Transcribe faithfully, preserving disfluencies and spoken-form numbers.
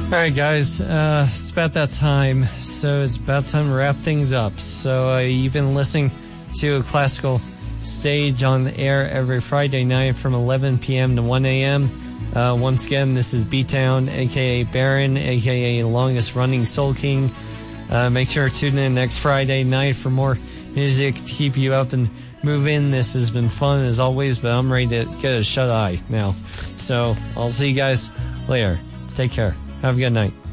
right, guys, uh, it's about that time, so it's about time to wrap things up. So uh, you've been listening to a classical stage on the air every Friday night from eleven p.m. to one a.m. Uh, once again, this is B-Town, a k a. Baron, a k a longest running Soul King. Uh, make sure to tune in next Friday night for more music to keep you up and move in. This has been fun as always, but I'm ready to get a shut eye now. So I'll see you guys later. Take care. Have a good night.